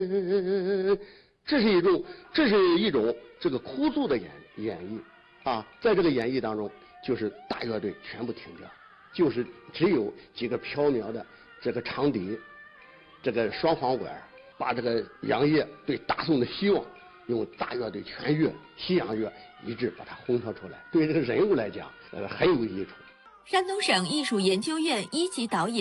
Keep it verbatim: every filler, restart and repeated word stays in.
这是一种，这是一种这个枯燥的演演绎啊，在这个演绎当中，就是大乐队全部停掉，就是只有几个飘渺的这个长笛，这个双簧管，把这个杨业对大宋的希望，用大乐队全乐、西洋乐一致把它烘托出来，对这个人物来讲，呃，很有益处。 山东省艺术研究院一级导演。